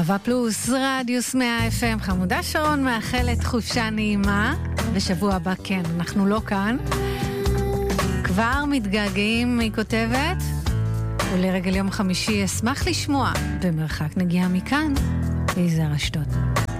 אהבה פלוס, רדיוס 100 FM. חמודה שרון מאחלת חופשה נעימה, ושבוע הבא כן, אנחנו לא כאן. כבר מתגעגעים, היא כותבת, ולרגל יום חמישי אשמח לשמוע במרחק נגיעה מכאן, ויזהר אשדוד.